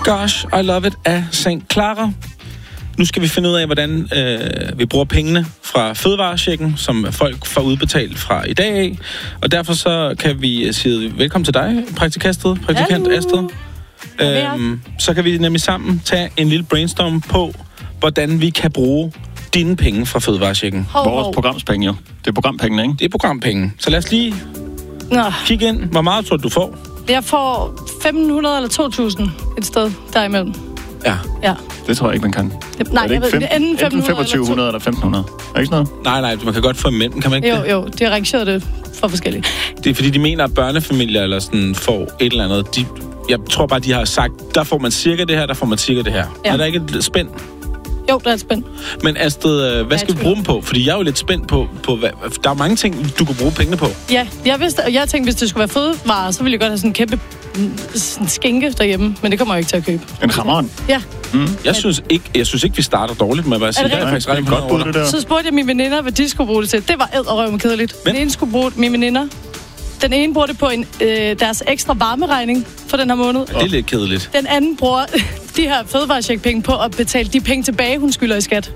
Gosh, I Love It af St. Clara. Nu skal vi finde ud af, hvordan vi bruger pengene fra fødevarechecken, som folk får udbetalt fra i dag af. Og derfor så kan vi sige velkommen til dig, praktikant Astrid. Så kan vi nemlig sammen tage en lille brainstorm på, hvordan vi kan bruge dine penge fra fødevarechecken. Vores programspenge, jo. Det er programpengene, ikke? Det er programpenge. Så lad os lige kigge ind. Hvor meget tror du får? Jeg får 1.500 eller 2.000 et sted derimellem. Ja. Det tror jeg ikke, man kan. Nej, jeg ved, enten 2500 eller 1.500. Er ikke sådan noget? Nej, man kan godt få imellem, kan man ikke det? Jo, de har rangeret det for forskelligt. Det er fordi, de mener, at børnefamilier eller sådan får et eller andet. Jeg tror bare, de har sagt, der får man cirka det her, der får man cirka det her. Ja. Er der ikke et spænd? Jo, der er et spænd. Men Astrid, hvad skal vi bruge dem på? Fordi jeg er jo lidt spændt på hvad, der er mange ting, du kan bruge pengene på. Ja, jeg tænkte, hvis det skulle være fødevarer, så ville jeg godt have sådan en kæmpe skinke derhjemme. Men det kommer jeg ikke til at købe. En ramon? Ja. Jeg synes ikke, vi starter dårligt med at sige. Det er faktisk ret godt på det der. Så spurgte jeg mine veninder, hvad de skulle bruge det til. Det var edderrøvende kedeligt. Den ene skulle bruge mine veninder. Den ene bruger det på deres ekstra varmeregning for den her måned. Det er lidt kedeligt. Den anden bruger de her fødevarecheckpenge på at betale de penge tilbage, hun skylder i skat.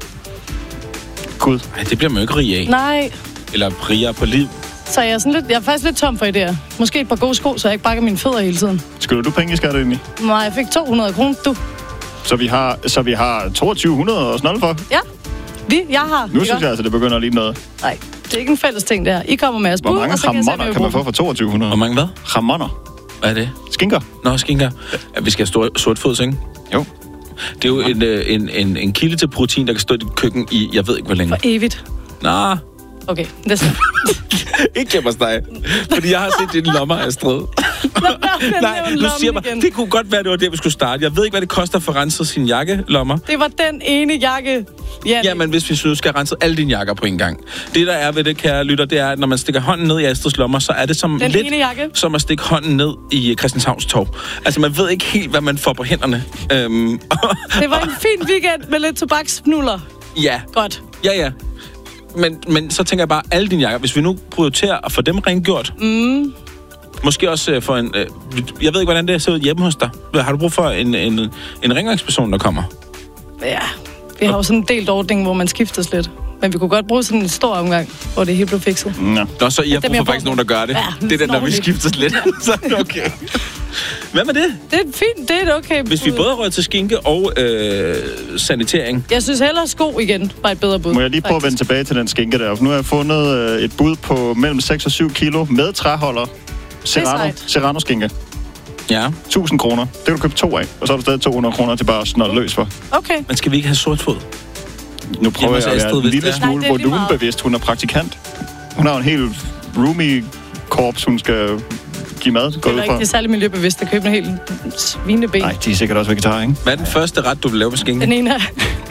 Gud. Ej, det bliver man jo ikke rig af. Nej. Eller rigere på liv. Så jeg er faktisk lidt tom for idéer. Måske et par gode sko, så jeg ikke brækker mine fødder hele tiden. Skylder du penge i skat egentlig? Nej, jeg fik 200 kroner, du. Så vi har 2200 at snolde for? Ja. Jeg har. Nu synes jeg altså, det begynder at ligne noget. Nej, det er ikke en fælles ting, der. I kommer med jeres bud, Hvor mange ramoner kan man få for 2200? Hvor mange hvad? Ramoner. Hvad er det? Skinker. Nå, skinker. Ja, vi skal have sortfods, ikke? Jo. Det er jo en kilde til protein, der kan stå i dit køkken i, jeg ved ikke, hvor længe. For evigt. Nå. Okay, det er ikke hjemme hos dig. Fordi jeg har set dine lommer, Astrid. Nej, nu siger mig, det kunne godt være, det var det, vi skulle starte. Jeg ved ikke, hvad det koster for at rense sin jakkelommer. Det var den ene jakke. Ja, men hvis vi skal rense alle dine jakker på en gang. Det, der er ved det, kære lytter, det er, at når man stikker hånden ned i Astrids lommer, så er det som lidt som at stikke hånden ned i Christianshavns Torv. Altså, man ved ikke helt, hvad man får på hænderne. Det var en fin weekend med lidt tobaksfnuller. Ja. Godt. Ja. Men så tænker jeg bare, alle dine jakker, hvis vi nu prioriterer at få dem rengjort, måske også for en... jeg ved ikke, hvordan det ser ud hjemme hos dig. Har du brug for en rengøringsperson, der kommer? Ja, vi har jo sådan en delt ordning, hvor man skiftes lidt. Men vi kunne godt bruge sådan en stor omgang, hvor det helt blev fikset. Nå, så I har brug for faktisk nogen, der gør det. Ja, det er den, der vi skiftes lidt. Så er det okay. Hvad med det? Det er fint, det er okay. Hvis vi både har råd til skinke og sanitering. Jeg synes hellere sko igen var et bedre bud. Må jeg lige prøve at vende tilbage til den skinke der? Nu har jeg fundet et bud på mellem 6 og 7 kilo med træholder. Serrano-skinke. Ja. 1.000 kroner. Det kan du købe 2 af. Og så er du stadig 200 kroner til bare at snolde løs for. Okay. Men skal vi ikke have sortfod? Nu prøver jeg at være en lille smule volumenbevidst. Hun er praktikant. Hun har en hel roomie-korps, hun skal give mad. Det er ikke særlig miljøbevidst at købe en helt svineben. Nej, de er sikkert også vegetar, ikke? Hvad er den første ret, du vil lave med skinke? Den ene er...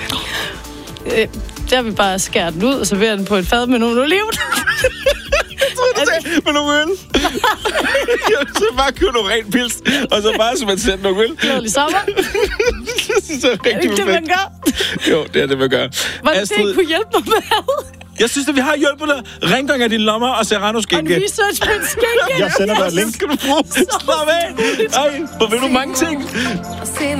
der vil bare skære den ud og servere den på et fad med nogle oliven. Med nogle øl. Så bare købe nogle rent pils, og så bare som man sætter nogle øl. Glædelig sommer. Så er det ikke det, man gør? Jo, det er det, man gør. Hvordan det ikke kunne hjælpe mig med? Jeg synes, at vi har hjulpet dig. Rengøring af dine lommer og Serrano-skinke. Og en research på en skinke. Jeg sender dig et link. Skal du bruge? Slap af. Ej, hvor vil du mange ting?